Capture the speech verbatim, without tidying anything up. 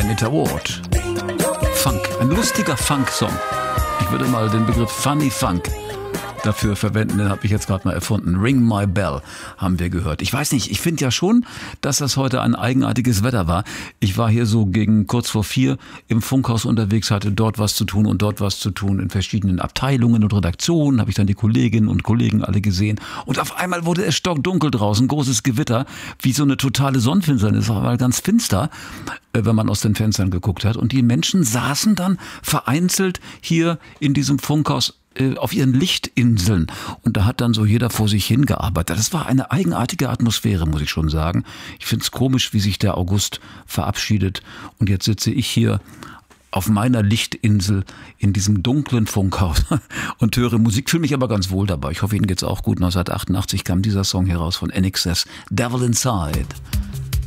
Anita Ward. Funk, ein lustiger Funk-Song. Ich würde mal den Begriff Funny Funk dafür verwenden, den habe ich jetzt gerade mal erfunden. Ring My Bell haben wir gehört. Ich weiß nicht, ich finde ja schon, dass das heute ein eigenartiges Wetter war. Ich war hier so gegen kurz vor vier im Funkhaus unterwegs, hatte dort was zu tun und dort was zu tun in verschiedenen Abteilungen und Redaktionen, habe ich dann die Kolleginnen und Kollegen alle gesehen und auf einmal wurde es stockdunkel draußen, großes Gewitter, wie so eine totale Sonnenfinsternis, war mal ganz finster, wenn man aus den Fenstern geguckt hat und die Menschen saßen dann vereinzelt hier in diesem Funkhaus auf ihren Lichtinseln und da hat dann so jeder vor sich hingearbeitet. Das war eine eigenartige Atmosphäre, muss ich schon sagen. Ich finde es komisch, wie sich der August verabschiedet und jetzt sitze ich hier auf meiner Lichtinsel in diesem dunklen Funkhaus und höre Musik, fühle mich aber ganz wohl dabei. Ich hoffe, Ihnen geht's auch gut. neunzehnhundertachtundachtzig kam dieser Song heraus von N X S, Devil Inside.